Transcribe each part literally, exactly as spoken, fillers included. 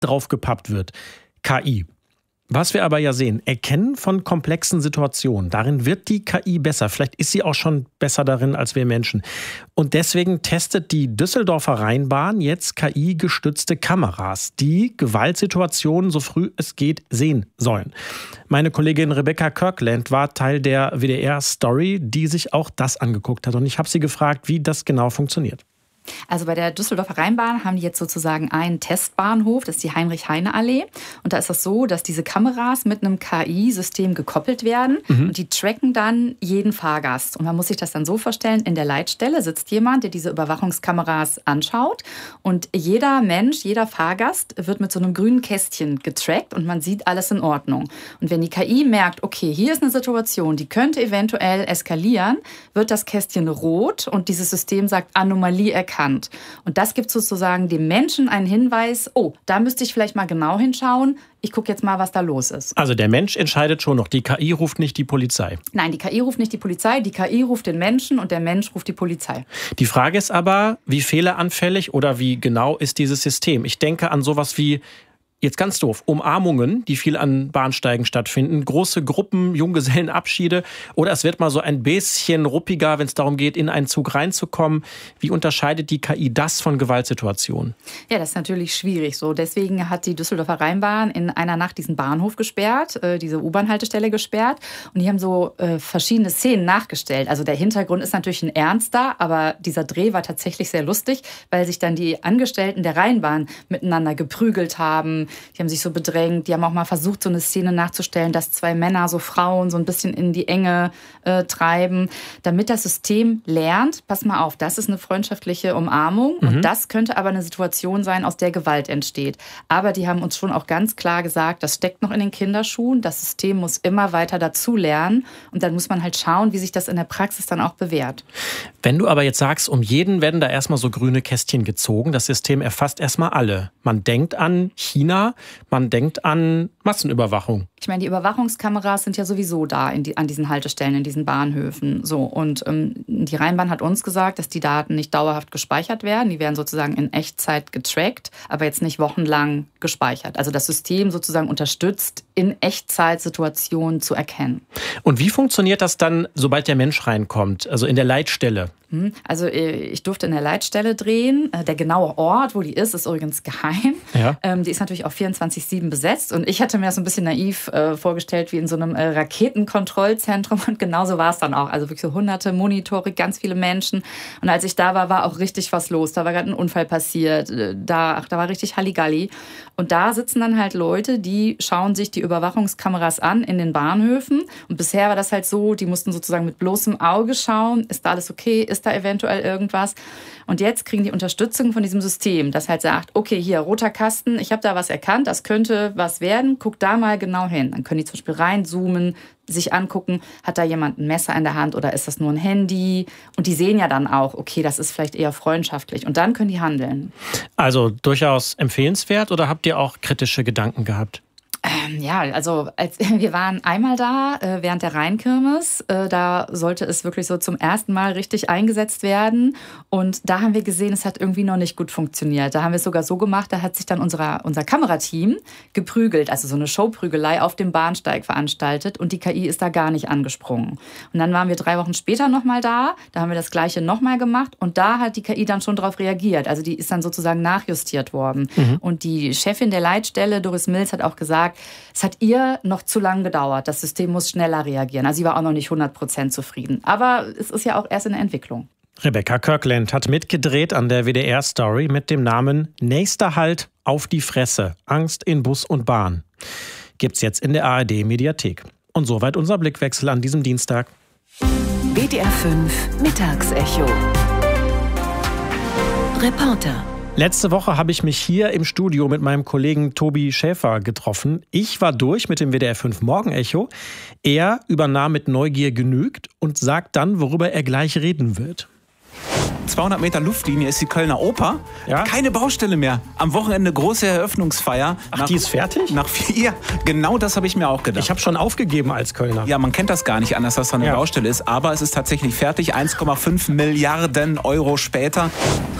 drauf gepappt wird. K I. Was wir aber ja sehen, Erkennen von komplexen Situationen, darin wird die K I besser. Vielleicht ist sie auch schon besser darin als wir Menschen. Und deswegen testet die Düsseldorfer Rheinbahn jetzt K I-gestützte Kameras, die Gewaltsituationen so früh es geht sehen sollen. Meine Kollegin Rebecca Kirkland war Teil der W D R-Story, die sich auch das angeguckt hat. Und ich habe sie gefragt, wie das genau funktioniert. Also bei der Düsseldorfer Rheinbahn haben die jetzt sozusagen einen Testbahnhof, das ist die Heinrich-Heine-Allee. Und da ist das so, dass diese Kameras mit einem K I-System gekoppelt werden mhm. und die tracken dann jeden Fahrgast. Und man muss sich das dann so vorstellen, in der Leitstelle sitzt jemand, der diese Überwachungskameras anschaut. Und jeder Mensch, jeder Fahrgast wird mit so einem grünen Kästchen getrackt und man sieht alles in Ordnung. Und wenn die K I merkt, okay, hier ist eine Situation, die könnte eventuell eskalieren, wird das Kästchen rot und dieses System sagt Anomalie erkannt. Und das gibt sozusagen dem Menschen einen Hinweis, oh, da müsste ich vielleicht mal genau hinschauen. Ich gucke jetzt mal, was da los ist. Also der Mensch entscheidet schon noch, die K I ruft nicht die Polizei. Nein, die K I ruft nicht die Polizei, die K I ruft den Menschen und der Mensch ruft die Polizei. Die Frage ist aber, wie fehleranfällig oder wie genau ist dieses System? Ich denke an sowas wie, jetzt ganz doof, Umarmungen, die viel an Bahnsteigen stattfinden, große Gruppen, Junggesellenabschiede oder es wird mal so ein bisschen ruppiger, wenn es darum geht, in einen Zug reinzukommen. Wie unterscheidet die K I das von Gewaltsituationen? Ja, das ist natürlich schwierig so. Deswegen hat die Düsseldorfer Rheinbahn in einer Nacht diesen Bahnhof gesperrt, äh, diese U-Bahn-Haltestelle gesperrt und die haben so äh, verschiedene Szenen nachgestellt. Also der Hintergrund ist natürlich ein ernster, aber dieser Dreh war tatsächlich sehr lustig, weil sich dann die Angestellten der Rheinbahn miteinander geprügelt haben. Die haben sich so bedrängt, die haben auch mal versucht, so eine Szene nachzustellen, dass zwei Männer so Frauen so ein bisschen in die Enge äh, treiben, damit das System lernt, pass mal auf, das ist eine freundschaftliche Umarmung mhm. und das könnte aber eine Situation sein, aus der Gewalt entsteht. Aber die haben uns schon auch ganz klar gesagt, das steckt noch in den Kinderschuhen, das System muss immer weiter dazulernen und dann muss man halt schauen, wie sich das in der Praxis dann auch bewährt. Wenn du aber jetzt sagst, um jeden werden da erstmal so grüne Kästchen gezogen, das System erfasst erstmal alle. Man denkt an China, man denkt an Massenüberwachung. Ich meine, die Überwachungskameras sind ja sowieso da in die, an diesen Haltestellen, in diesen Bahnhöfen. So. Und ähm, die Rheinbahn hat uns gesagt, dass die Daten nicht dauerhaft gespeichert werden. Die werden sozusagen in Echtzeit getrackt, aber jetzt nicht wochenlang gespeichert. Also das System sozusagen unterstützt, in Echtzeit-Situationen zu erkennen. Und wie funktioniert das dann, sobald der Mensch reinkommt, also in der Leitstelle? Also ich durfte in der Leitstelle drehen. Der genaue Ort, wo die ist, ist übrigens geheim. Ja. Die ist natürlich auch vierundzwanzig sieben besetzt. Und ich hatte mir das so ein bisschen naiv äh, vorgestellt wie in so einem äh, Raketenkontrollzentrum. Und genauso war es dann auch. Also wirklich so hunderte Monitore, ganz viele Menschen. Und als ich da war, war auch richtig was los. Da war gerade ein Unfall passiert. Da, ach, da war richtig Halligalli. Und da sitzen dann halt Leute, die schauen sich die Überwachungskameras an in den Bahnhöfen. Und bisher war das halt so, die mussten sozusagen mit bloßem Auge schauen. Ist da alles okay? Ist da eventuell irgendwas? Und jetzt kriegen die Unterstützung von diesem System, das halt sagt, okay, hier, roter Kasten, ich habe da was erkannt, das könnte was werden, guck da mal genau hin. Dann können die zum Beispiel reinzoomen, sich angucken, hat da jemand ein Messer in der Hand oder ist das nur ein Handy? Und die sehen ja dann auch, okay, das ist vielleicht eher freundschaftlich. Und dann können die handeln. Also durchaus empfehlenswert oder habt ihr auch kritische Gedanken gehabt? Ähm, ja, also als, wir waren einmal da äh, während der Rheinkirmes. Äh, da sollte es wirklich so zum ersten Mal richtig eingesetzt werden. Und da haben wir gesehen, es hat irgendwie noch nicht gut funktioniert. Da haben wir es sogar so gemacht, da hat sich dann unser, unser Kamerateam geprügelt, also so eine Showprügelei auf dem Bahnsteig veranstaltet. Und die K I ist da gar nicht angesprungen. Und dann waren wir drei Wochen später nochmal da. Da haben wir das Gleiche nochmal gemacht. Und da hat die K I dann schon drauf reagiert. Also die ist dann sozusagen nachjustiert worden. Mhm. Und die Chefin der Leitstelle, Doris Mills, hat auch gesagt, es hat ihr noch zu lang gedauert. Das System muss schneller reagieren. Also sie war auch noch nicht hundert Prozent zufrieden. Aber es ist ja auch erst in der Entwicklung. Rebecca Kirkland hat mitgedreht an der W D R-Story mit dem Namen Nächster Halt auf die Fresse. Angst in Bus und Bahn. Gibt's jetzt in der A R D-Mediathek. Und soweit unser Blickwechsel an diesem Dienstag. W D R fünf Mittagsecho. Reporter. Letzte Woche habe ich mich hier im Studio mit meinem Kollegen Tobi Schäfer getroffen. Ich war durch mit dem W D R fünf Morgenecho. Er übernahm mit Neugier genügt und sagt dann, worüber er gleich reden wird. zweihundert Meter Luftlinie ist die Kölner Oper. Ja? Keine Baustelle mehr. Am Wochenende große Eröffnungsfeier. Ach, nach, die ist fertig? Nach vier. Genau das habe ich mir auch gedacht. Ich habe schon aufgegeben als Kölner. Ja, man kennt das gar nicht anders, dass da eine ja. Baustelle ist. Aber es ist tatsächlich fertig. eins Komma fünf Milliarden Euro später.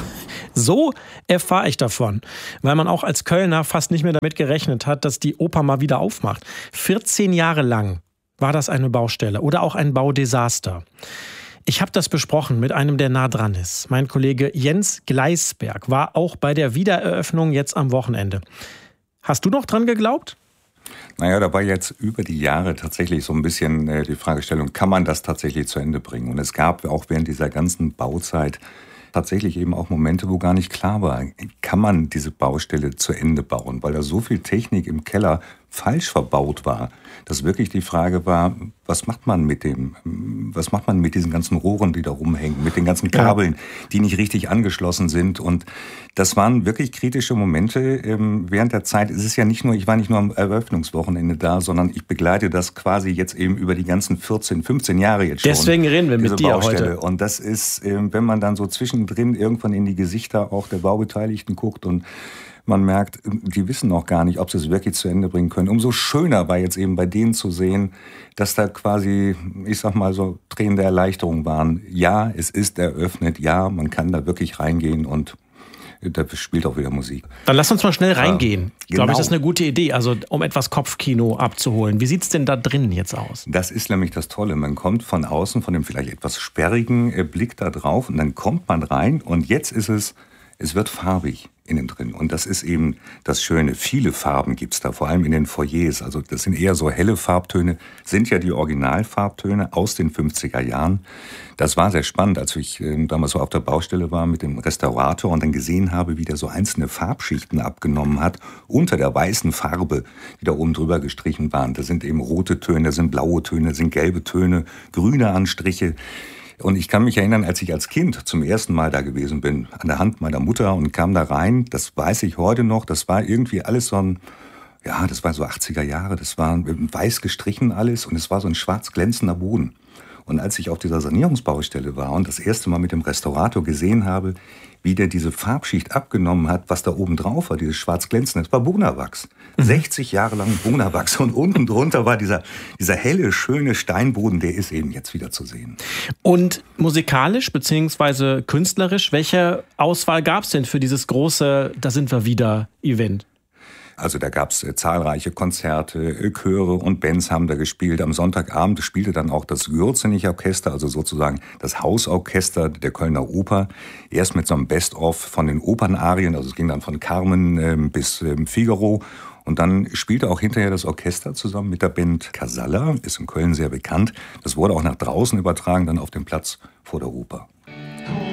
So erfahre ich davon, weil man auch als Kölner fast nicht mehr damit gerechnet hat, dass die Oper mal wieder aufmacht. vierzehn Jahre lang war das eine Baustelle oder auch ein Baudesaster. Ich habe das besprochen mit einem, der nah dran ist. Mein Kollege Jens Gleisberg war auch bei der Wiedereröffnung jetzt am Wochenende. Hast du noch dran geglaubt? Naja, da war jetzt über die Jahre tatsächlich so ein bisschen äh, die Fragestellung, kann man das tatsächlich zu Ende bringen? Und es gab auch während dieser ganzen Bauzeit tatsächlich eben auch Momente, wo gar nicht klar war, kann man diese Baustelle zu Ende bauen, weil da so viel Technik im Keller falsch verbaut war, dass wirklich die Frage war, was macht man mit dem, was macht man mit diesen ganzen Rohren, die da rumhängen, mit den ganzen Kabeln, die nicht richtig angeschlossen sind. Und das waren wirklich kritische Momente ähm, während der Zeit. Es ist ja nicht nur, ich war nicht nur am Eröffnungswochenende da, sondern ich begleite das quasi jetzt eben über die ganzen vierzehn, fünfzehn Jahre jetzt schon. Deswegen reden wir mit dir Baustelle. heute. Und das ist, ähm, wenn man dann so zwischendrin irgendwann in die Gesichter auch der Baubeteiligten guckt und man merkt, die wissen noch gar nicht, ob sie es wirklich zu Ende bringen können. Umso schöner war jetzt eben bei denen zu sehen, dass da quasi, ich sag mal so, Tränen der Erleichterung waren. Ja, es ist eröffnet. Ja, man kann da wirklich reingehen und da spielt auch wieder Musik. Dann lass uns mal schnell reingehen. Ja, ich glaube, genau. das ist eine gute Idee, also um etwas Kopfkino abzuholen. Wie sieht's denn da drin jetzt aus? Das ist nämlich das Tolle. Man kommt von außen, von dem vielleicht etwas sperrigen Blick da drauf und dann kommt man rein und jetzt ist es, es wird farbig innen drin. Und das ist eben das Schöne. Viele Farben gibt's da, vor allem in den Foyers. Also das sind eher so helle Farbtöne, sind ja die Originalfarbtöne aus den fünfziger Jahren. Das war sehr spannend, als ich äh, damals so auf der Baustelle war mit dem Restaurator und dann gesehen habe, wie der so einzelne Farbschichten abgenommen hat unter der weißen Farbe, die da oben drüber gestrichen waren. Das sind eben rote Töne, das sind blaue Töne, das sind gelbe Töne, grüne Anstriche. Und ich kann mich erinnern, als ich als Kind zum ersten Mal da gewesen bin, an der Hand meiner Mutter und kam da rein, das weiß ich heute noch, das war irgendwie alles so ein, ja, das war so achtziger Jahre, das war weiß gestrichen alles und es war so ein schwarz glänzender Boden. Und als ich auf dieser Sanierungsbaustelle war und das erste Mal mit dem Restaurator gesehen habe, wie der diese Farbschicht abgenommen hat, was da oben drauf war, dieses schwarz glänzende, das war Bonawachs. Mhm. sechzig Jahre lang Bonawachs und unten drunter war dieser, dieser helle, schöne Steinboden, der ist eben jetzt wieder zu sehen. Und musikalisch bzw. künstlerisch, welche Auswahl gab es denn für dieses große, da sind wir wieder, Event? Also da gab's äh, zahlreiche Konzerte, äh, Chöre und Bands haben da gespielt. Am Sonntagabend spielte dann auch das Gürzenich-Orchester, also sozusagen das Hausorchester der Kölner Oper. Erst mit so einem Best-of von den Opernarien, also es ging dann von Carmen äh, bis äh, Figaro. Und dann spielte auch hinterher das Orchester zusammen mit der Band Casalla, ist in Köln sehr bekannt. Das wurde auch nach draußen übertragen, dann auf dem Platz vor der Oper.